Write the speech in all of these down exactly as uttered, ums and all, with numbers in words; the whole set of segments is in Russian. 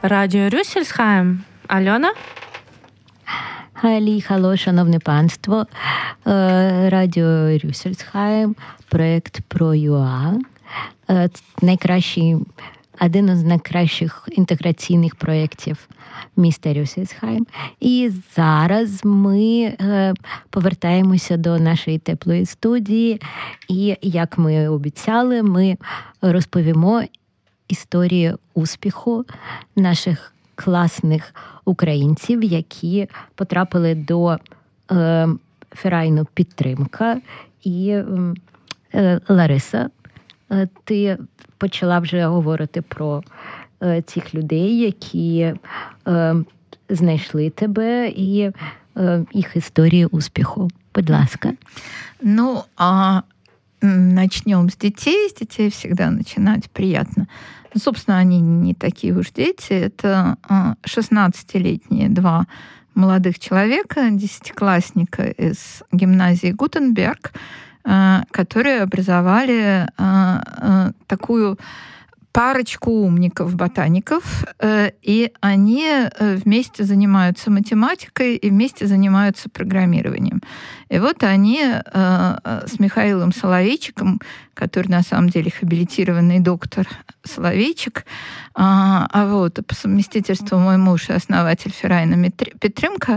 Радіо Рюссельсхайм. Альона? Халі, хало, шановне панство. Радіо Рюссельсхайм, проєкт про ЮА. Найкращий, один із найкращих інтеграційних проєктів міста Рюссельсхайм. І зараз ми повертаємося до нашої теплої студії. І, як ми обіцяли, ми розповімо історію успіху наших класних українців, які потрапили до е, Ферайну «Підтримка». І е, Лариса, е, ти почала вже говорити про е, цих людей, які е, знайшли тебе, і е, їх історії успіху. Будь ласка. Ну, а начнем с детей. С детей всегда начинать приятно. Ну, собственно, они не такие уж дети. Это шестнадцатилетние два молодых человека, десятиклассника из гимназии Гутенберг, которые образовали такую парочку умников-ботаников, и они вместе занимаются математикой и вместе занимаются программированием. И вот они с Михаилом Соловейчиком, который на самом деле хабилитированный доктор Соловейчик, а вот по совместительству мой муж и основатель Ферайна «Підтримка»,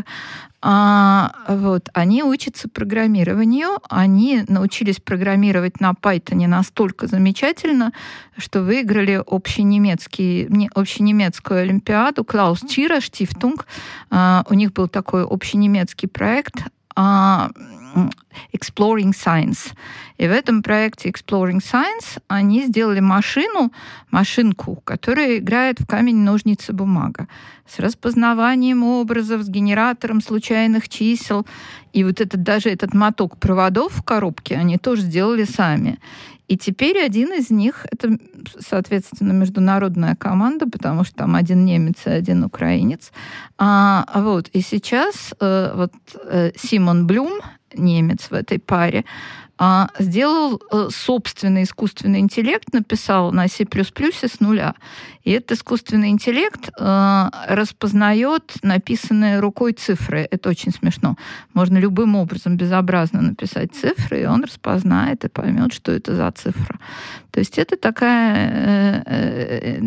А, вот, они учатся программированию, они научились программировать на Python настолько замечательно, что выиграли общенемецкий, общенемецкую олимпиаду Клаус Тшира Штифтунг. А, у них был такой общенемецкий проект а, Exploring Science. И в этом проекте Exploring Science они сделали машину, машинку, которая играет в камень, ножницы, бумага, с распознаванием образов, с генератором случайных чисел. И вот этот, даже этот моток проводов в коробке они тоже сделали сами. И теперь один из них, это, соответственно, международная команда, потому что там один немец и один украинец. А, вот, и сейчас э, вот э, Симон Блюм, немец в этой паре, а, сделал э, собственный искусственный интеллект, написал на C++ с нуля. И этот искусственный интеллект э, распознает написанные рукой цифры. Это очень смешно. Можно любым образом безобразно написать цифры, и он распознает и поймет, что это за цифра. То есть это такая э, э,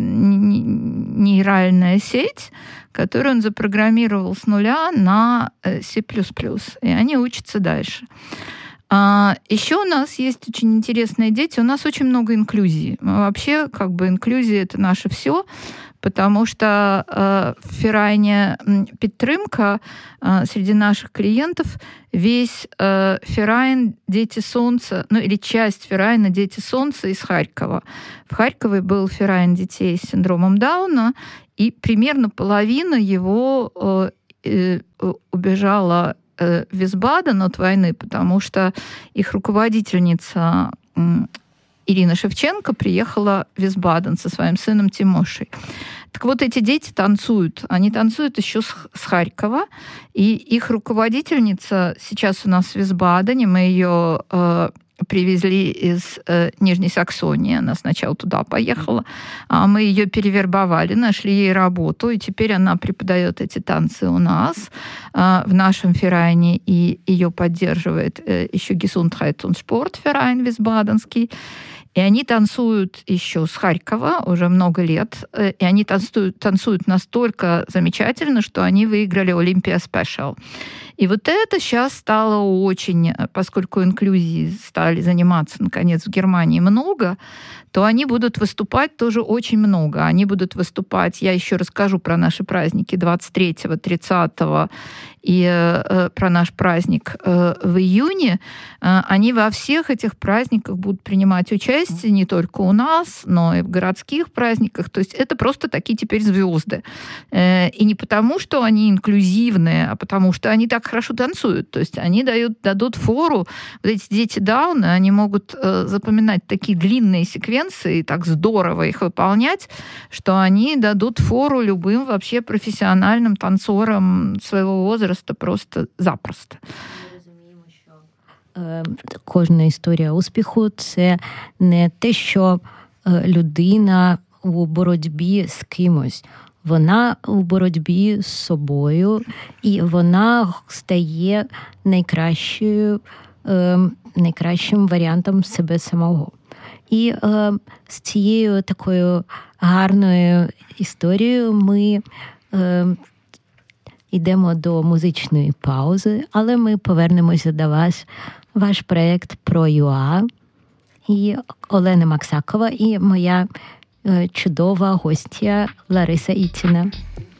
нейральная сеть, которую он запрограммировал с нуля на C++. И они учатся дальше. А еще у нас есть очень интересные дети. У нас очень много инклюзии. Вообще, как бы инклюзия — это наше все, потому что э, в Ферайне «Підтримка» э, среди наших клиентов весь э, Ферайн «Дети Солнца», ну или часть Ферайна «Дети Солнца» из Харькова. В Харькове был Ферайн детей с синдромом Дауна, и примерно половина его э, э, убежала в Висбаден от войны, потому что их руководительница Ирина Шевченко приехала в Висбаден со своим сыном Тимошей. Так вот, эти дети танцуют. Они танцуют еще с, с Харькова, и их руководительница сейчас у нас в Висбадене. Мы ее э, привезли из э, Нижней Саксонии. Она сначала туда поехала, а мы ее перевербовали, нашли ей работу, и теперь она преподает эти танцы у нас э, в нашем Ферайне, и ее поддерживает э, еще Gesundheit und Sport Ферайн Висбаденский. И они танцуют еще с Харькова уже много лет. И они танцуют, танцуют настолько замечательно, что они выиграли Olympia Special. И вот это сейчас стало очень, поскольку инклюзии стали заниматься, наконец, в Германии много, то они будут выступать тоже очень много. Они будут выступать, я еще расскажу про наши праздники двадцать третьего, тридцатого и э, про наш праздник э, в июне. Э, они во всех этих праздниках будут принимать участие, не только у нас, но и в городских праздниках. То есть это просто такие теперь звезды. Э, и не потому, что они инклюзивные, а потому что они так хорошо танцуют. То есть они дают, дадут фору. Вот эти дети Дауна, они могут э, запоминать такие длинные секвенции и так здорово их выполнять, что они дадут фору любым вообще профессиональным танцорам своего возраста просто запросто. Кожна історія успіху – це не те, що людина у боротьбі з кимось вона у боротьбі з собою, і вона стає найкращою, найкращим варіантом себе самого. І з цією такою гарною історією ми йдемо до музичної паузи, але ми повернемося до вас. Ваш проєкт про ЮА і Олена Максакова і моя чудова гостя Лариса Ітіна.